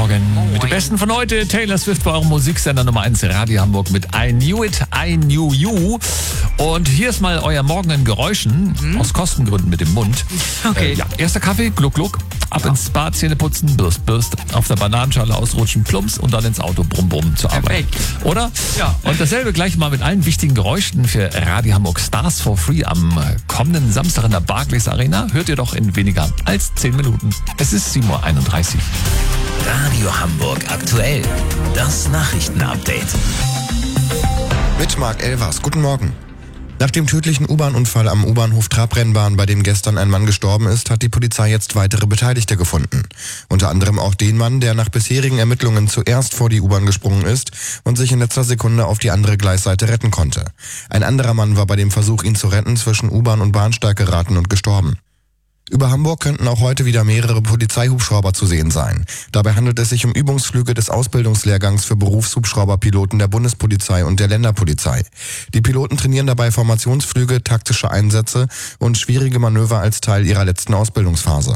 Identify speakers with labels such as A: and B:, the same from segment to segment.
A: Morgen.
B: Moin.
A: Mit dem Besten von heute, Taylor Swift bei eurem Musiksender Nummer 1 Radio Hamburg mit I Knew It, I Knew You. Und hier ist mal euer Morgen in Geräuschen, aus Kostengründen mit dem Mund.
B: Okay.
A: Erster Kaffee, gluck, gluck. Ab ins Bad, Zähne putzen, Bürst, Bürst. Auf der Bananenschale ausrutschen, plumps und dann ins Auto, brumm, brumm zur Arbeit.
B: Perfekt.
A: Oder?
B: Ja.
A: Und dasselbe gleich mal mit allen wichtigen Geräuschen für Radio Hamburg Stars for Free am kommenden Samstag in der Barclays Arena. Hört ihr doch in weniger als 10 Minuten. Es ist 7:31 Uhr.
C: Radio Hamburg aktuell. Das Nachrichtenupdate.
D: Mit Marc Elvers. Guten Morgen. Nach dem tödlichen U-Bahn-Unfall am U-Bahnhof Trabrennbahn, bei dem gestern ein Mann gestorben ist, hat die Polizei jetzt weitere Beteiligte gefunden. Unter anderem auch den Mann, der nach bisherigen Ermittlungen zuerst vor die U-Bahn gesprungen ist und sich in letzter Sekunde auf die andere Gleisseite retten konnte. Ein anderer Mann war bei dem Versuch, ihn zu retten, zwischen U-Bahn und Bahnsteig geraten und gestorben. Über Hamburg könnten auch heute wieder mehrere Polizeihubschrauber zu sehen sein. Dabei handelt es sich um Übungsflüge des Ausbildungslehrgangs für Berufshubschrauberpiloten der Bundespolizei und der Länderpolizei. Die Piloten trainieren dabei Formationsflüge, taktische Einsätze und schwierige Manöver als Teil ihrer letzten Ausbildungsphase.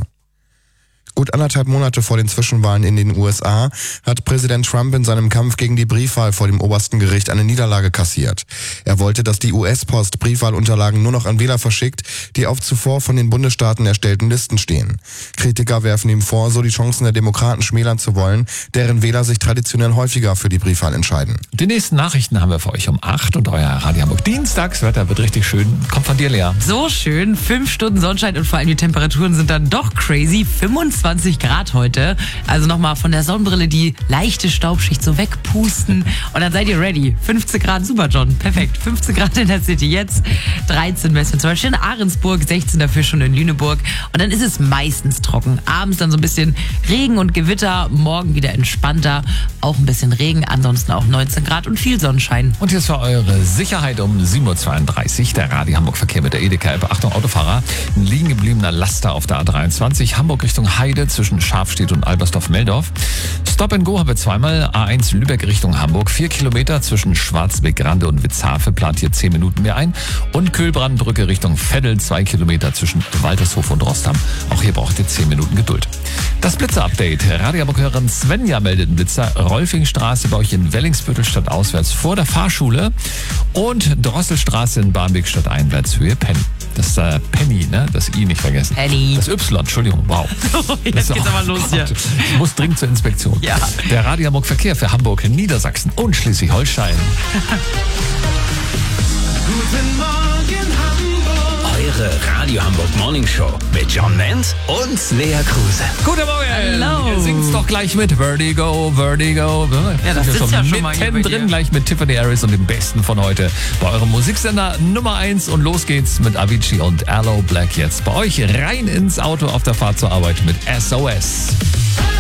D: Gut 1,5 Monate vor den Zwischenwahlen in den USA hat Präsident Trump in seinem Kampf gegen die Briefwahl vor dem obersten Gericht eine Niederlage kassiert. Er wollte, dass die US-Post Briefwahlunterlagen nur noch an Wähler verschickt, die auf zuvor von den Bundesstaaten erstellten Listen stehen. Kritiker werfen ihm vor, so die Chancen der Demokraten schmälern zu wollen, deren Wähler sich traditionell häufiger für die Briefwahl entscheiden.
A: Die nächsten Nachrichten haben wir für euch um 8 und euer Radio Hamburg Dienstagswetter wird richtig schön. Kommt von dir, Lea.
B: So schön, 5 Stunden Sonnenschein und vor allem die Temperaturen sind dann doch crazy. 25 Grad heute. Also nochmal von der Sonnenbrille die leichte Staubschicht so wegpusten und dann seid ihr ready. 15 Grad, super John, perfekt. 15 Grad in der City jetzt, 13 messen wir zum Beispiel in Ahrensburg, 16 dafür schon in Lüneburg und dann ist es meistens trocken. Abends dann so ein bisschen Regen und Gewitter, morgen wieder entspannter, auch ein bisschen Regen, ansonsten auch 19 Grad und viel Sonnenschein.
A: Und jetzt für eure Sicherheit um 7:32 Uhr der Radio Hamburg Verkehr mit der Edeka-App. Achtung Autofahrer, ein liegen gebliebener Laster auf der A23, Hamburg Richtung Heide zwischen Schafstedt und Albersdorf-Meldorf. Stop and Go haben wir zweimal. A1 Lübeck Richtung Hamburg. 4 Kilometer zwischen Schwarzbeck-Rande und Witzhafe. Plant hier 10 Minuten mehr ein. Und Köhlbrandbrücke Richtung Veddel. 2 Kilometer zwischen Waltershof und Rostham. Auch hier braucht ihr 10 Minuten Geduld. Das Blitzer-Update. Radio Hamburg-Hörerin Svenja meldet einen Blitzer. Rolfingstraße bei euch in Wellingsbüttel stadtauswärts vor der Fahrschule. Und Drosselstraße in Barmbek stadteinwärts Höhe Penn. Das ist Penny, ne? Das I nicht vergessen.
B: Penny.
A: Das Y, Entschuldigung, wow.
B: Jetzt geht's aber los hier.
A: Ich muss dringend zur Inspektion.
B: Ja.
A: Der Radio Hamburg Verkehr für Hamburg, Niedersachsen und Schleswig-Holstein.
C: Guten Morgen Hamburg. Eure Radio Hamburg Morning Show mit John Menz und Lea Kruse.
A: Guten Morgen.
B: Hello.
A: Ihr singt's doch gleich mit. Vertigo, Vertigo.
B: Ja, das
A: Sind wir
B: sitzt ja schon mal hier bei dir.
A: mittendrin gleich mit Tiffany Harris und dem Besten von heute bei eurem Musiksender Nummer 1. Und los geht's mit Avicii und Aloe Black jetzt bei euch rein ins Auto auf der Fahrt zur Arbeit mit SOS.